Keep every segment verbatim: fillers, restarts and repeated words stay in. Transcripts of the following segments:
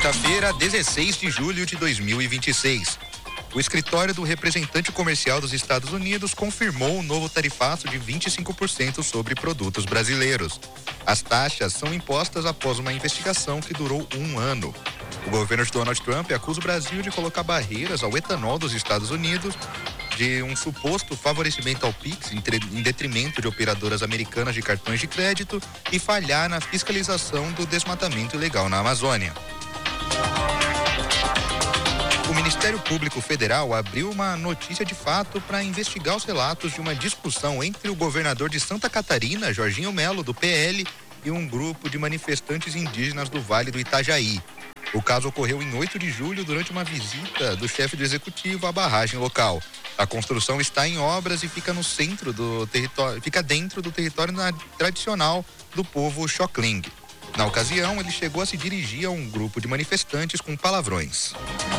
Quinta-feira, dezesseis de julho de dois mil e vinte e seis. O escritório do representante comercial dos Estados Unidos confirmou o novo tarifaço de vinte e cinco por cento sobre produtos brasileiros. As taxas são impostas após uma investigação que durou um ano. O governo de Donald Trump acusa o Brasil de colocar barreiras ao etanol dos Estados Unidos, de um suposto favorecimento ao Pix em detrimento de operadoras americanas de cartões de crédito e falhar na fiscalização do desmatamento ilegal na Amazônia. O Ministério Público Federal abriu uma notícia de fato para investigar os relatos de uma discussão entre o governador de Santa Catarina, Jorginho Melo, do P L, e um grupo de manifestantes indígenas do Vale do Itajaí. O caso ocorreu em oito de julho durante uma visita do chefe do executivo à barragem local. A construção está em obras e fica no centro do território, fica dentro do território tradicional do povo Xokling. Na ocasião, ele chegou a se dirigir a um grupo de manifestantes com palavrões.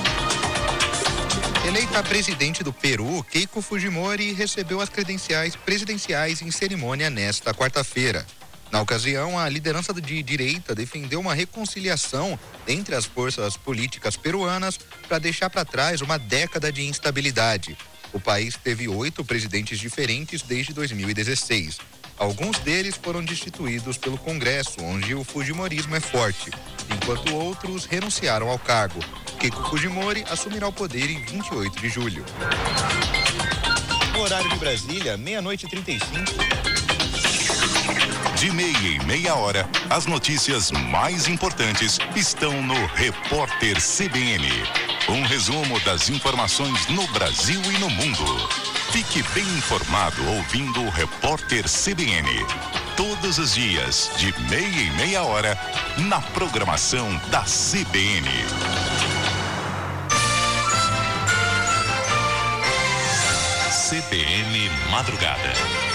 Eleita presidente do Peru, Keiko Fujimori recebeu as credenciais presidenciais em cerimônia nesta quarta-feira. Na ocasião, a liderança de direita defendeu uma reconciliação entre as forças políticas peruanas para deixar para trás uma década de instabilidade. O país teve oito presidentes diferentes desde dois mil e dezesseis. Alguns deles foram destituídos pelo Congresso, onde o fujimorismo é forte, enquanto outros renunciaram ao cargo. Keiko Fujimori assumirá o poder em vinte e oito de julho. No horário de Brasília, meia-noite e trinta e cinco. De meia em meia hora, as notícias mais importantes estão no Repórter C B N. Um resumo das informações no Brasil e no mundo. Fique bem informado ouvindo o Repórter C B N. Todos os dias, de meia em meia hora, na programação da C B N. C B N Madrugada.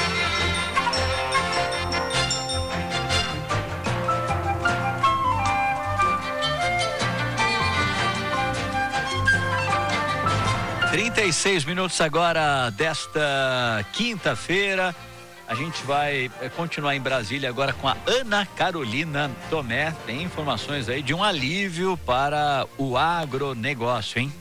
trinta e seis minutos agora desta quinta-feira. A gente vai continuar em Brasília agora com a Ana Carolina Tomé. Tem informações aí de um alívio para o agronegócio, hein?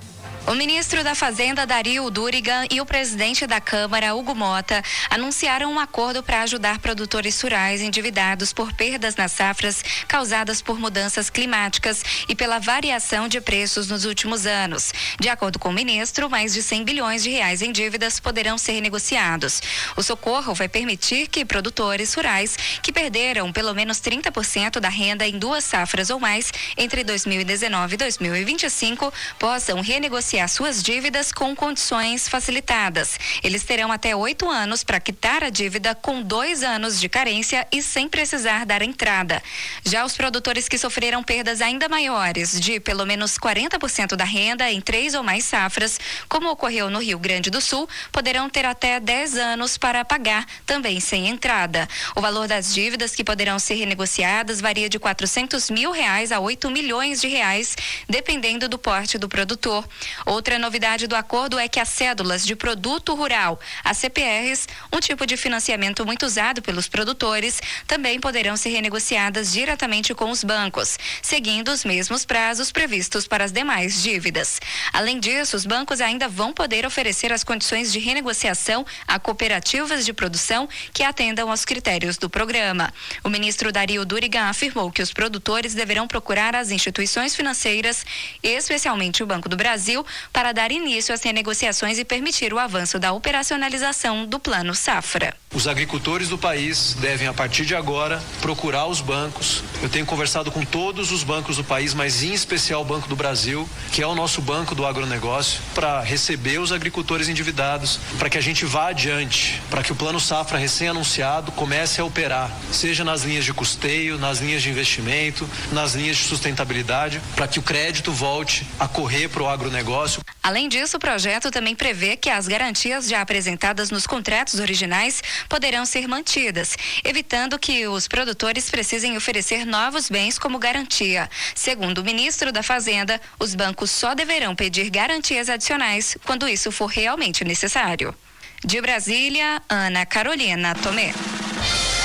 O ministro da Fazenda, Dario Durigan, e o presidente da Câmara, Hugo Mota, anunciaram um acordo para ajudar produtores rurais endividados por perdas nas safras causadas por mudanças climáticas e pela variação de preços nos últimos anos. De acordo com o ministro, mais de cem bilhões de reais em dívidas poderão ser negociados. O socorro vai permitir que produtores rurais que perderam pelo menos trinta por cento da renda em duas safras ou mais entre dois mil e dezenove e dois mil e vinte e cinco possam renegociar suas dívidas com condições facilitadas. Eles terão até oito anos para quitar a dívida com dois anos de carência e sem precisar dar entrada. Já os produtores que sofreram perdas ainda maiores, de pelo menos quarenta por cento da renda em três ou mais safras, como ocorreu no Rio Grande do Sul, poderão ter até dez anos para pagar, também sem entrada. O valor das dívidas que poderão ser renegociadas varia de quatrocentos mil reais a oito milhões de reais, dependendo do porte do produtor. Outra novidade do acordo é que as cédulas de produto rural, as C P Rs, um tipo de financiamento muito usado pelos produtores, também poderão ser renegociadas diretamente com os bancos, seguindo os mesmos prazos previstos para as demais dívidas. Além disso, os bancos ainda vão poder oferecer as condições de renegociação a cooperativas de produção que atendam aos critérios do programa. O ministro Dario Durigan afirmou que os produtores deverão procurar as instituições financeiras, especialmente o Banco do Brasil, para dar início às renegociações e permitir o avanço da operacionalização do Plano Safra. Os agricultores do país devem, a partir de agora, procurar os bancos. Eu tenho conversado com todos os bancos do país, mas em especial o Banco do Brasil, que é o nosso banco do agronegócio, para receber os agricultores endividados, para que a gente vá adiante, para que o Plano Safra recém-anunciado comece a operar, seja nas linhas de custeio, nas linhas de investimento, nas linhas de sustentabilidade, para que o crédito volte a correr para o agronegócio. Além disso, o projeto também prevê que as garantias já apresentadas nos contratos originais poderão ser mantidas, evitando que os produtores precisem oferecer novos bens como garantia. Segundo o ministro da Fazenda, os bancos só deverão pedir garantias adicionais quando isso for realmente necessário. De Brasília, Ana Carolina Tomé. Bom,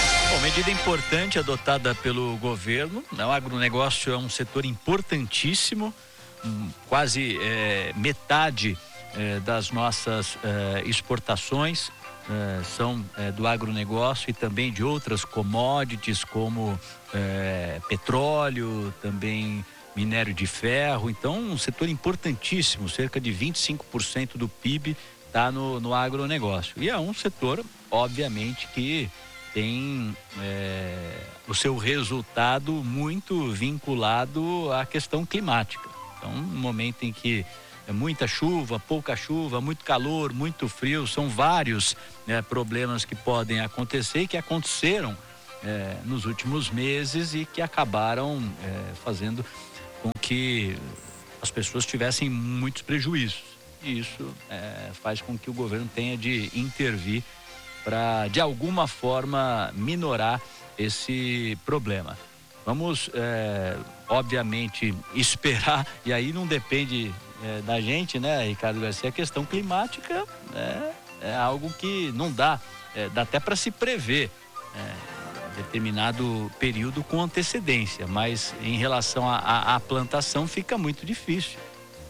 medida importante adotada pelo governo. O agronegócio é um setor importantíssimo, um, quase é, metade é, das nossas é, exportações é, são é, do agronegócio e também de outras commodities como é, petróleo, também minério de ferro. Então, um setor importantíssimo, cerca de vinte e cinco por cento do P I B está no, no agronegócio. E é um setor, obviamente, que tem é, o seu resultado muito vinculado à questão climática. Então, no momento em que é muita chuva, pouca chuva, muito calor, muito frio, são vários né, problemas que podem acontecer e que aconteceram é, nos últimos meses e que acabaram é, fazendo com que as pessoas tivessem muitos prejuízos. E isso é, faz com que o governo tenha de intervir para, de alguma forma, minorar esse problema. Vamos, é, obviamente, esperar, e aí não depende é, da gente, né, Ricardo Garcia? A questão climática é, é algo que não dá, é, dá até para se prever é, determinado período com antecedência, mas em relação à plantação fica muito difícil.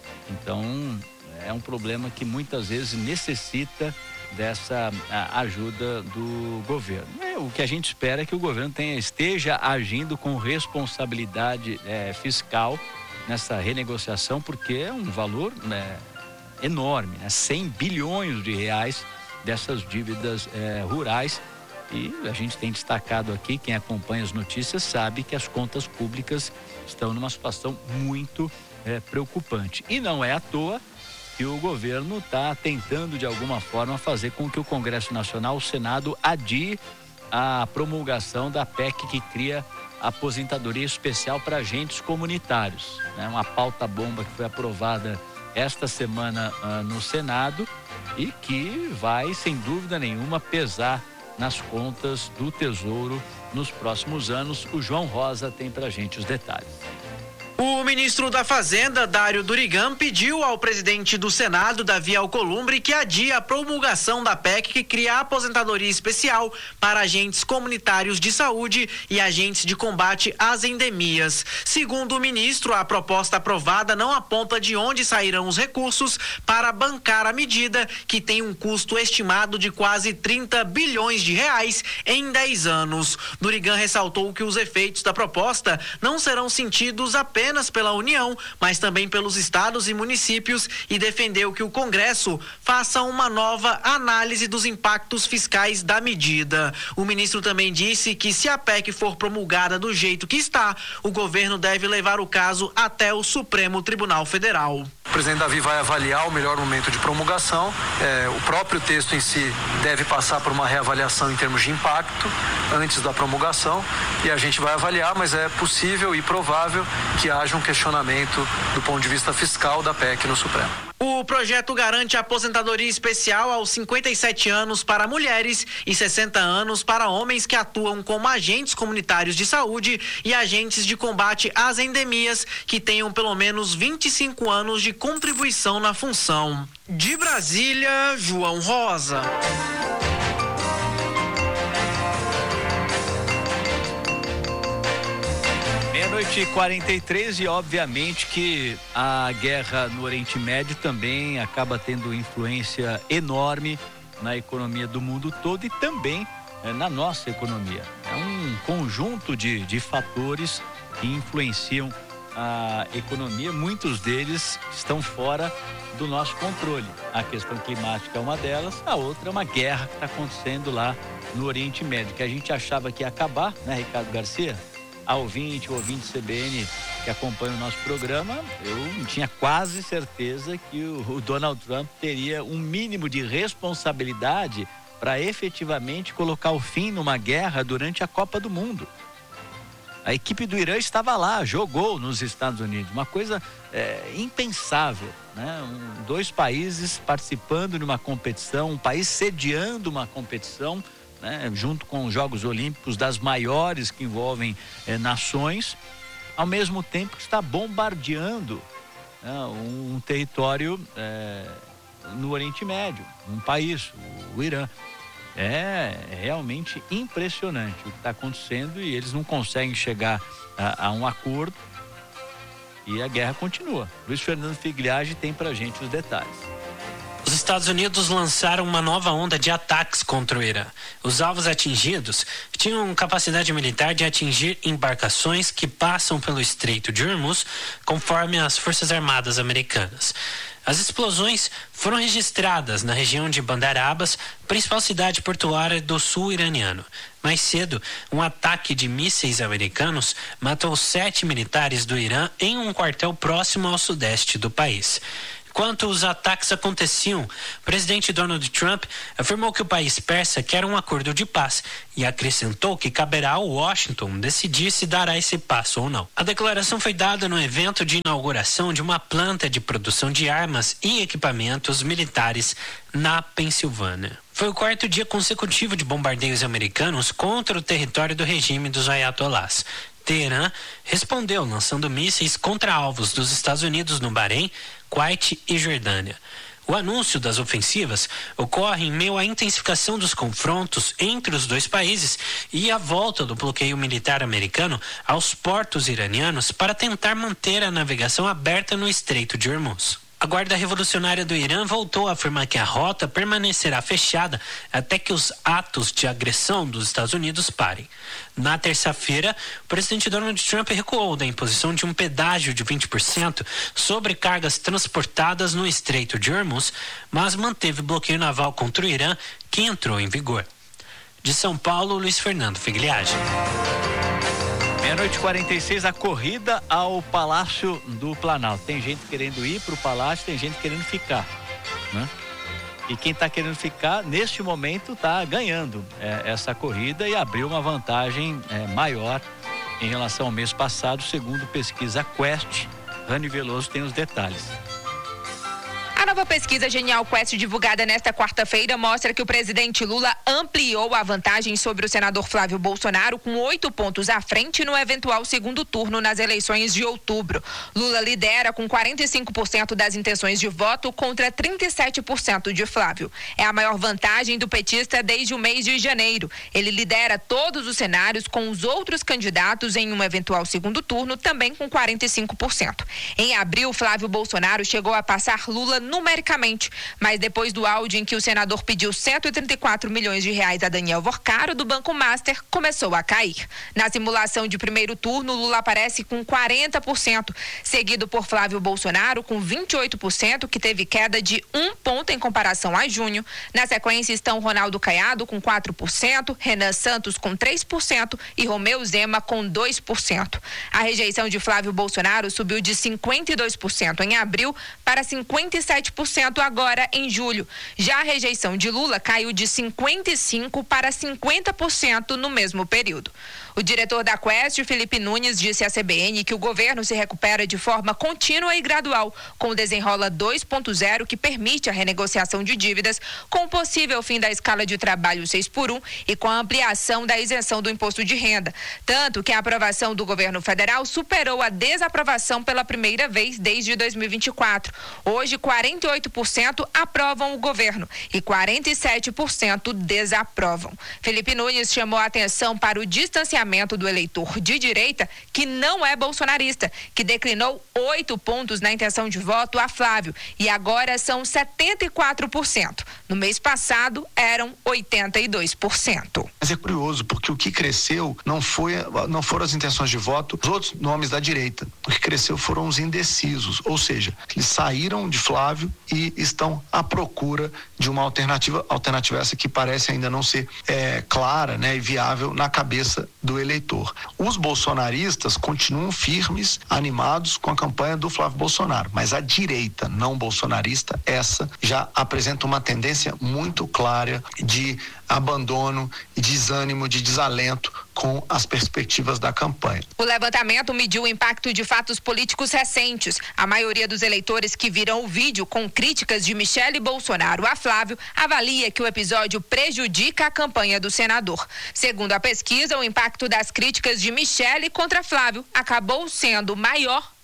Então, é um problema que muitas vezes necessita dessa ajuda do governo. O que a gente espera é que o governo tenha, esteja agindo com responsabilidade é, fiscal nessa renegociação, porque é um valor né, enorme, né? cem bilhões de reais dessas dívidas é, rurais. E a gente tem destacado aqui, quem acompanha as notícias sabe que as contas públicas estão numa situação muito é, preocupante. E não é à toa que o governo está tentando, de alguma forma, fazer com que o Congresso Nacional, o Senado, adie a promulgação da P E C que cria a aposentadoria especial para agentes comunitários. É uma pauta-bomba que foi aprovada esta semana uh, no Senado e que vai, sem dúvida nenhuma, pesar nas contas do Tesouro nos próximos anos. O João Rosa tem para a gente os detalhes. O ministro da Fazenda, Dário Durigan, pediu ao presidente do Senado, Davi Alcolumbre, que adie a promulgação da P E C que cria a aposentadoria especial para agentes comunitários de saúde e agentes de combate às endemias. Segundo o ministro, a proposta aprovada não aponta de onde sairão os recursos para bancar a medida, que tem um custo estimado de quase trinta bilhões de reais em dez anos. Durigan ressaltou que os efeitos da proposta não serão sentidos apenas apenas pela União, mas também pelos estados e municípios, e defendeu que o Congresso faça uma nova análise dos impactos fiscais da medida. O ministro também disse que se a P E C for promulgada do jeito que está, o governo deve levar o caso até o Supremo Tribunal Federal. O presidente Davi vai avaliar o melhor momento de promulgação. É, o próprio texto em si deve passar por uma reavaliação em termos de impacto antes da promulgação, e a gente vai avaliar, mas é possível e provável que haja um questionamento do ponto de vista fiscal da P E C no Supremo. O projeto garante a aposentadoria especial aos cinquenta e sete anos para mulheres e sessenta anos para homens que atuam como agentes comunitários de saúde e agentes de combate às endemias que tenham pelo menos vinte e cinco anos de contribuição na função. De Brasília, João Rosa. Meia-noite e quarenta e três, e obviamente que a guerra no Oriente Médio também acaba tendo influência enorme na economia do mundo todo e também é, na nossa economia. É um conjunto de, de fatores que influenciam a economia, muitos deles estão fora do nosso controle. A questão climática é uma delas, a outra é uma guerra que está acontecendo lá no Oriente Médio, que a gente achava que ia acabar, né, Ricardo Garcia? A ouvinte, o ouvinte C B N que acompanha o nosso programa, eu tinha quase certeza que o, o Donald Trump teria um mínimo de responsabilidade para efetivamente colocar o fim numa guerra durante a Copa do Mundo. A equipe do Irã estava lá, jogou nos Estados Unidos, uma coisa é, impensável, né? Um, dois países participando de uma competição, um país sediando uma competição, né, junto com os Jogos Olímpicos das maiores que envolvem eh, nações, ao mesmo tempo que está bombardeando né, um, um território eh, no Oriente Médio, um país, o, o Irã. É realmente impressionante o que está acontecendo e eles não conseguem chegar a, a um acordo e a guerra continua. Luiz Fernando Figliage tem pra gente os detalhes. Os Estados Unidos lançaram uma nova onda de ataques contra o Irã. Os alvos atingidos tinham capacidade militar de atingir embarcações que passam pelo Estreito de Hormuz, conforme as Forças Armadas americanas. As explosões foram registradas na região de Bandar Abbas, principal cidade portuária do sul iraniano. Mais cedo, um ataque de mísseis americanos matou sete militares do Irã em um quartel próximo ao sudeste do país. Enquanto os ataques aconteciam, o presidente Donald Trump afirmou que o país persa quer um acordo de paz e acrescentou que caberá a Washington decidir se dará esse passo ou não. A declaração foi dada no evento de inauguração de uma planta de produção de armas e equipamentos militares na Pensilvânia. Foi o quarto dia consecutivo de bombardeios americanos contra o território do regime dos ayatollahs. Teherã respondeu lançando mísseis contra alvos dos Estados Unidos no Bahrein, Kuwait e Jordânia. O anúncio das ofensivas ocorre em meio à intensificação dos confrontos entre os dois países e à volta do bloqueio militar americano aos portos iranianos para tentar manter a navegação aberta no Estreito de Hormuz. A Guarda Revolucionária do Irã voltou a afirmar que a rota permanecerá fechada até que os atos de agressão dos Estados Unidos parem. Na terça-feira, o presidente Donald Trump recuou da imposição de um pedágio de vinte por cento sobre cargas transportadas no Estreito de Hormuz, mas manteve bloqueio naval contra o Irã, que entrou em vigor. De São Paulo, Luiz Fernando Figliage. Meia-noite e quarenta e seis, a corrida ao Palácio do Planalto. Tem gente querendo ir para o Palácio, tem gente querendo ficar, né? E quem está querendo ficar, neste momento, está ganhando é, essa corrida e abriu uma vantagem é, maior em relação ao mês passado, segundo pesquisa Quest. Rani Veloso tem os detalhes. A nova pesquisa Genial Quest, divulgada nesta quarta-feira, mostra que o presidente Lula ampliou a vantagem sobre o senador Flávio Bolsonaro, com oito pontos à frente no eventual segundo turno nas eleições de outubro. Lula lidera com quarenta e cinco por cento das intenções de voto contra trinta e sete por cento de Flávio. É a maior vantagem do petista desde o mês de janeiro. Ele lidera todos os cenários, com os outros candidatos em um eventual segundo turno também com quarenta e cinco por cento. Em abril, Flávio Bolsonaro chegou a passar Lula numericamente, mas depois do áudio em que o senador pediu cento e trinta e quatro milhões de reais a Daniel Vorcaro, do Banco Master, começou a cair. Na simulação de primeiro turno, Lula aparece com quarenta por cento, seguido por Flávio Bolsonaro com vinte e oito por cento, que teve queda de um ponto em comparação a junho. Na sequência estão Ronaldo Caiado com quatro por cento, Renan Santos com três por cento e Romeu Zema com dois por cento. A rejeição de Flávio Bolsonaro subiu de cinquenta e dois por cento em abril para cinquenta e sete por cento agora em julho. Já a rejeição de Lula caiu de cinquenta e cinco por cento para cinquenta por cento no mesmo período. O diretor da Quest, Felipe Nunes, disse à C B N que o governo se recupera de forma contínua e gradual, com o Desenrola dois ponto zero, que permite a renegociação de dívidas, com o possível fim da escala de trabalho seis por um e com a ampliação da isenção do imposto de renda. Tanto que a aprovação do governo federal superou a desaprovação pela primeira vez desde dois mil e vinte e quatro. Hoje, quarenta e oito por cento aprovam o governo e quarenta e sete por cento desaprovam. Felipe Nunes chamou a atenção para o distanciamento do eleitor de direita que não é bolsonarista, que declinou oito pontos na intenção de voto a Flávio e agora são setenta e quatro por cento. No mês passado eram oitenta e dois por cento. Mas é curioso, porque o que cresceu não foi, não foram as intenções de voto dos outros nomes da direita. O que cresceu foram os indecisos, ou seja, eles saíram de Flávio e estão à procura de uma alternativa, alternativa essa que parece ainda não ser é, clara, né, e viável na cabeça do eleitor. Os bolsonaristas continuam firmes, animados com a campanha do Flávio Bolsonaro, mas a direita não bolsonarista, essa já apresenta uma tendência muito clara de abandono, desânimo, de desalento com as perspectivas da campanha. O levantamento mediu o impacto de fatos políticos recentes. A maioria dos eleitores que viram o vídeo com críticas de Michele Bolsonaro a Flávio avalia que o episódio prejudica a campanha do senador. Segundo a pesquisa, o impacto das críticas de Michele contra Flávio acabou sendo maior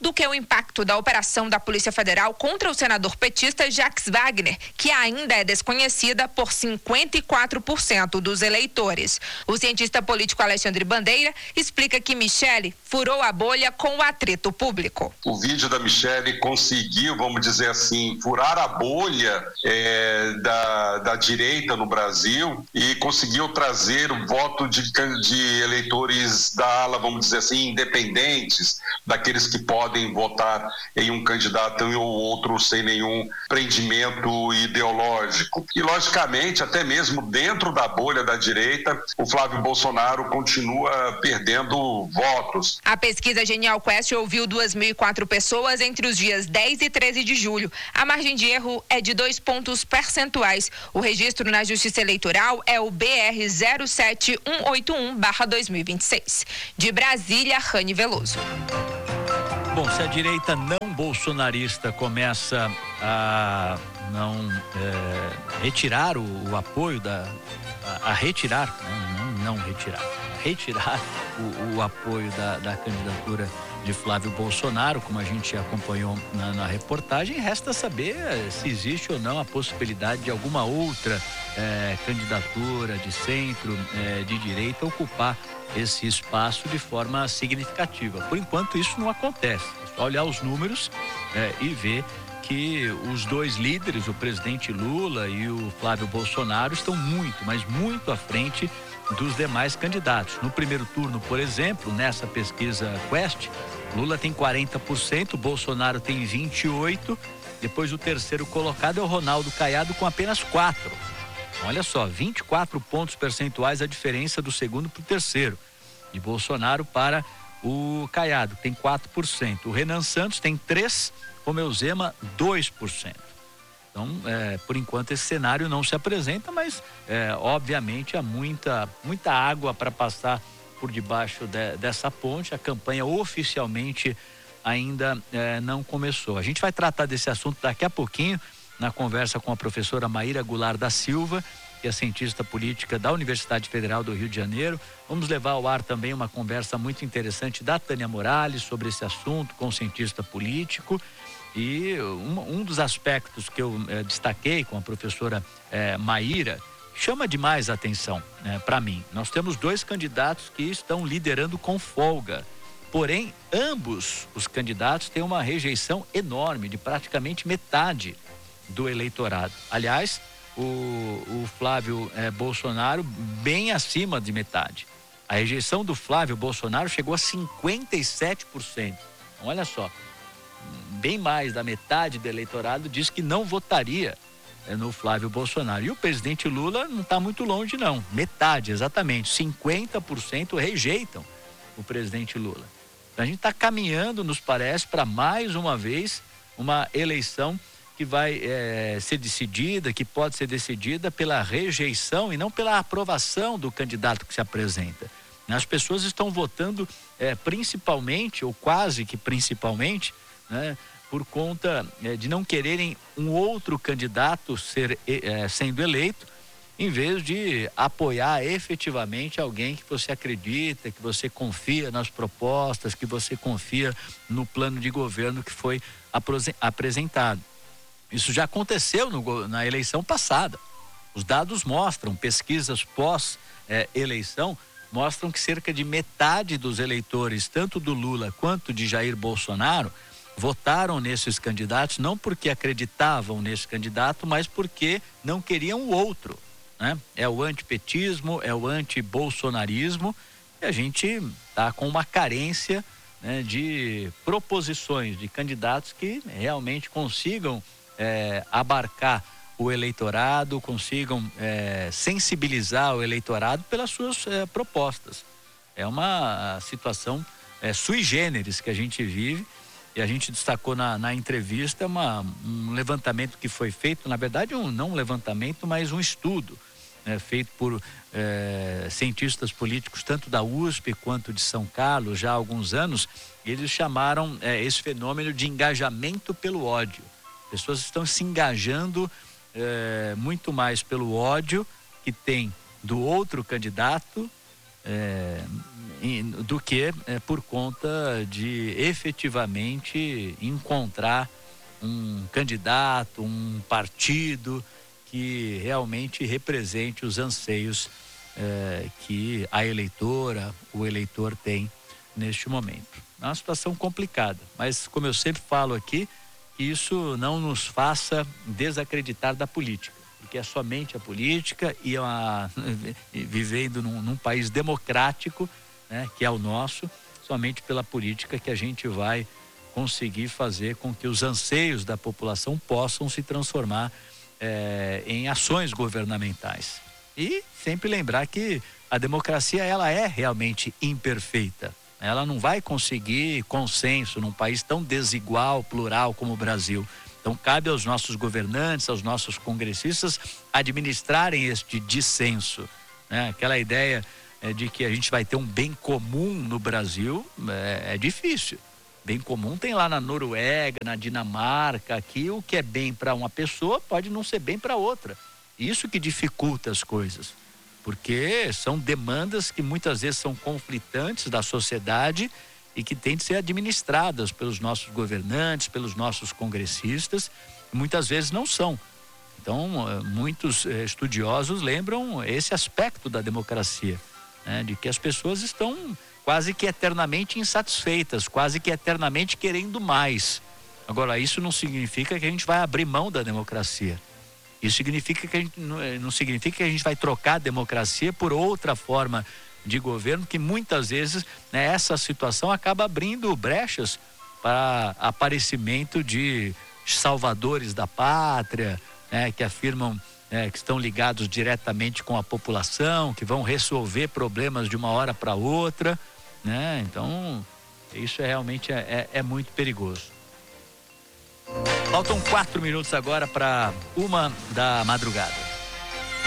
do que o impacto da operação da Polícia Federal contra o senador petista Jacques Wagner, que ainda é desconhecida por cinquenta e quatro por cento dos eleitores. O cientista político Alexandre Bandeira explica que Michele furou a bolha com o atrito público. O vídeo da Michele conseguiu, vamos dizer assim, furar a bolha é, da, da direita no Brasil e conseguiu trazer o voto de, de eleitores da ala, vamos dizer assim, independentes, daqueles que podem votar em um candidato ou outro sem nenhum prendimento ideológico. E, logicamente, até mesmo dentro da bolha da direita, o Flávio Bolsonaro continua perdendo votos. A pesquisa Genial Quest ouviu duas mil e quatro pessoas entre os dias dez e treze de julho. A margem de erro é de dois pontos percentuais. O registro na Justiça Eleitoral é o B R zero sete um oito um barra dois mil e vinte e seis. De Brasília, Rani Veloso. Bom, se a direita não bolsonarista começa a não é, retirar o, o apoio da a, a retirar, né? não, não retirar, a retirar o, o apoio da, da candidatura de Flávio Bolsonaro, como a gente acompanhou na, na reportagem, resta saber se existe ou não a possibilidade de alguma outra é, candidatura de centro, é, de direita, ocupar esse espaço de forma significativa. Por enquanto isso não acontece. É só olhar os números é, e ver que os dois líderes, o presidente Lula e o Flávio Bolsonaro, estão muito, mas muito à frente dos demais candidatos. No primeiro turno, por exemplo, nessa pesquisa Quest, Lula tem quarenta por cento, Bolsonaro tem vinte e oito por cento, depois o terceiro colocado é o Ronaldo Caiado com apenas quatro por cento. Olha só, vinte e quatro pontos percentuais a diferença do segundo para o terceiro. De Bolsonaro para o Caiado, tem quatro por cento. O Renan Santos tem três por cento, Romeu Zema, dois por cento. Então, é, por enquanto, esse cenário não se apresenta, mas, é, obviamente, há muita, muita água para passar por debaixo de, dessa ponte. A campanha oficialmente ainda é, não começou. A gente vai tratar desse assunto daqui a pouquinho, na conversa com a professora Maíra Goulart da Silva, que é cientista política da Universidade Federal do Rio de Janeiro. Vamos levar ao ar também uma conversa muito interessante da Tânia Morales sobre esse assunto com o cientista político. E um, um dos aspectos que eu eh, destaquei com a professora eh, Maíra chama demais a atenção né, para mim. Nós temos dois candidatos que estão liderando com folga. Porém, ambos os candidatos têm uma rejeição enorme, de praticamente metade do eleitorado. Aliás, o, o Flávio eh, Bolsonaro bem acima de metade. A rejeição do Flávio Bolsonaro chegou a cinquenta e sete por cento. Então, olha só, bem mais da metade do eleitorado diz que não votaria eh, no Flávio Bolsonaro. E o presidente Lula não está muito longe, não. Metade, exatamente. cinquenta por cento rejeitam o presidente Lula. Então, a gente está caminhando, nos parece, para mais uma vez uma eleição que vai é, ser decidida, que pode ser decidida pela rejeição e não pela aprovação do candidato que se apresenta. As pessoas estão votando é, principalmente, ou quase que principalmente, né, por conta é, de não quererem um outro candidato ser, é, sendo eleito, em vez de apoiar efetivamente alguém que você acredita, que você confia nas propostas, que você confia no plano de governo que foi apresentado. Isso já aconteceu no, na eleição passada. Os dados mostram, pesquisas pós-eleição, é, mostram que cerca de metade dos eleitores, tanto do Lula quanto de Jair Bolsonaro, votaram nesses candidatos não porque acreditavam nesse candidato, mas porque não queriam o outro, né? É o antipetismo, é o antibolsonarismo, e a gente está com uma carência, né, de proposições de candidatos que realmente consigam É, abarcar o eleitorado, consigam é, sensibilizar o eleitorado pelas suas é, propostas. É uma situação é, sui generis que a gente vive, e a gente destacou na, na entrevista uma, um levantamento que foi feito, na verdade um, não um levantamento, mas um estudo, né, feito por é, cientistas políticos tanto da U S P quanto de São Carlos já há alguns anos. Eles chamaram é, esse fenômeno de engajamento pelo ódio. Pessoas estão se engajando é, muito mais pelo ódio que tem do outro candidato, é, do que é, por conta de efetivamente encontrar um candidato, um partido que realmente represente os anseios é, que a eleitora, o eleitor tem neste momento. É uma situação complicada, mas como eu sempre falo aqui, que isso não nos faça desacreditar da política, porque é somente a política e a, vivendo num, num país democrático, né, que é o nosso, somente pela política que a gente vai conseguir fazer com que os anseios da população possam se transformar é, em ações governamentais. E sempre lembrar que a democracia ela é realmente imperfeita. Ela não vai conseguir consenso num país tão desigual, plural como o Brasil. Então cabe aos nossos governantes, aos nossos congressistas administrarem este dissenso, né? Aquela ideia é, de que a gente vai ter um bem comum no Brasil é, é difícil. Bem comum tem lá na Noruega, na Dinamarca, aqui o que é bem para uma pessoa pode não ser bem para outra. Isso que dificulta as coisas, porque são demandas que muitas vezes são conflitantes da sociedade e que têm de ser administradas pelos nossos governantes, pelos nossos congressistas, e muitas vezes não são. Então, muitos estudiosos lembram esse aspecto da democracia, né, de que as pessoas estão quase que eternamente insatisfeitas, quase que eternamente querendo mais. Agora, isso não significa que a gente vai abrir mão da democracia. Isso significa que a gente, não significa que a gente vai trocar a democracia por outra forma de governo, que muitas vezes, né, essa situação acaba abrindo brechas para aparecimento de salvadores da pátria, né, que afirmam é, que estão ligados diretamente com a população, que vão resolver problemas de uma hora para outra, né? Então, isso é realmente é, é, é muito perigoso. Faltam quatro minutos agora para uma da madrugada.